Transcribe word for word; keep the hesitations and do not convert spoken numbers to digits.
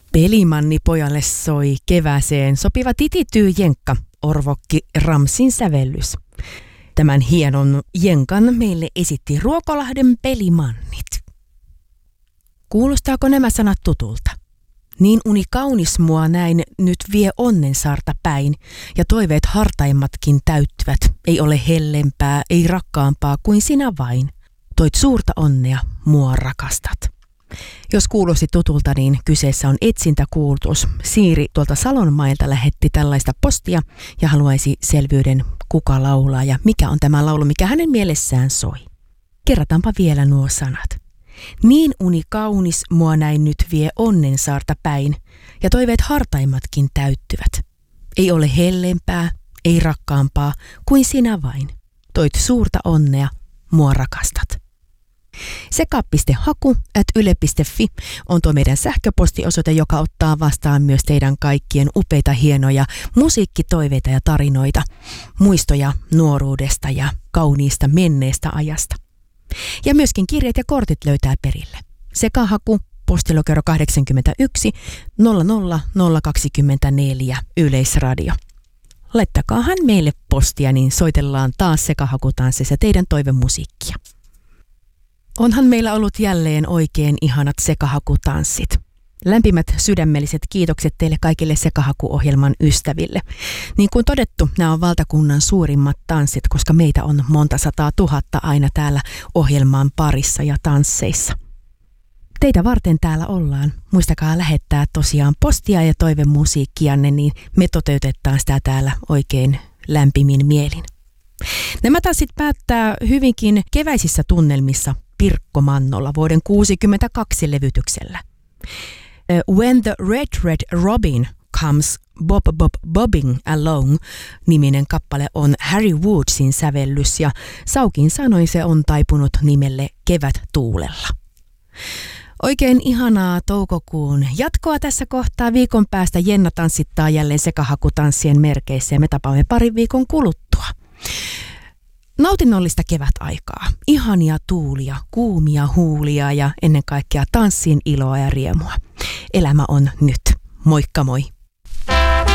Pelimanni pojalle soi kevääseen sopiva titityy jenkka, orvokki Ramsin sävellys. Tämän hienon jenkan meille esitti Ruokolahden Pelimannit. Kuulostaako nämä sanat tutulta? Niin uni kaunis mua näin nyt vie onnensaarta päin, ja toiveet hartaimmatkin täyttyvät. Ei ole hellempää, ei rakkaampaa kuin sinä vain. Toit suurta onnea, mua rakastat. Jos kuulosti tutulta, niin kyseessä on etsintäkuulutus. Siiri tuolta Salonmailta lähetti tällaista postia ja haluaisi selvyyden, kuka laulaa ja mikä on tämä laulu, mikä hänen mielessään soi. Kerrataanpa vielä nuo sanat. Niin uni kaunis mua näin nyt vie onnensaarta päin, ja toiveet hartaimmatkin täyttyvät. Ei ole hellempää, ei rakkaampaa kuin sinä vain. Toit suurta onnea, mua rakastat. Seka.haku at yle piste fi on tuo meidän sähköpostiosoite, joka ottaa vastaan myös teidän kaikkien upeita, hienoja musiikkitoiveita ja tarinoita, muistoja nuoruudesta ja kauniista menneestä ajasta. Ja myöskin kirjat ja kortit löytää perille. Sekahaku, postilokero kahdeksankymmentäyksi nolla nolla nolla kaksikymmentäneljä Yleisradio. Laittakaahan meille postia, niin soitellaan taas Sekahakutanssissa teidän toivemusiikkia. Onhan meillä ollut jälleen oikein ihanat Sekahakutanssit. Lämpimät sydämelliset kiitokset teille kaikille Sekahaku-ohjelman ystäville. Niin kuin todettu, nämä on valtakunnan suurimmat tanssit, koska meitä on monta sataa tuhatta aina täällä ohjelman parissa ja tansseissa. Teitä varten täällä ollaan. Muistakaa lähettää tosiaan postia ja toivemusiikkianne, niin me toteutetaan sitä täällä oikein lämpimin mielin. Nämä tanssit päättää hyvinkin keväisissä tunnelmissa Pirkko Mannolla vuoden kuusikymmentäkaksi levytyksellä. When the Red Red Robin Comes Bob Bob Bobbing Along -niminen kappale on Harry Woodsin sävellys ja Saukin sanoin se on taipunut nimelle Kevät tuulella. Oikein ihanaa toukokuun jatkoa tässä kohtaa. Viikon päästä Jenna tanssittaa jälleen Sekahakutanssien merkeissä ja me tapaamme parin viikon kuluttua. Nautinnollista kevätaikaa, ihania tuulia, kuumia huulia ja ennen kaikkea tanssin iloa ja riemua. Elämä on nyt. Moikka moi!